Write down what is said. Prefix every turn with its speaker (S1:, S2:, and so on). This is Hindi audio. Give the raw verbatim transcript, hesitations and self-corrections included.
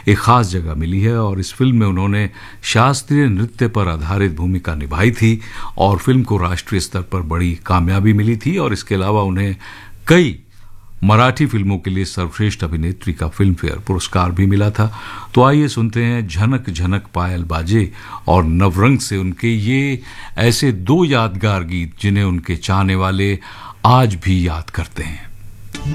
S1: एक खास जगह मिली है और इस फिल्म में उन्होंने शास्त्रीय नृत्य पर आधारित भूमिका निभाई थी और फिल्म को राष्ट्रीय स्तर पर बड़ी कामयाबी मिली थी और इसके अलावा उन्हें कई मराठी फिल्मों के लिए सर्वश्रेष्ठ अभिनेत्री का फिल्म फेयर पुरस्कार भी मिला था। तो आइए सुनते हैं झनक झनक पायल बाजे और नवरंग से उनके ये ऐसे दो यादगार गीत जिन्हें उनके चाहने वाले आज भी याद करते हैं।